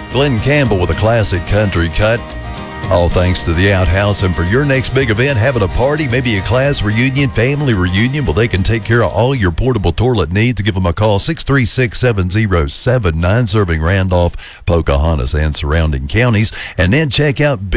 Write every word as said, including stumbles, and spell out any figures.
Glenn Campbell with a classic country cut. All thanks to the Outhouse. And for your next big event, having a party, maybe a class reunion, family reunion, well, they can take care of all your portable toilet needs. Give them a call, six three six, seven oh seven nine, serving Randolph, Pocahontas, and surrounding counties. And then check out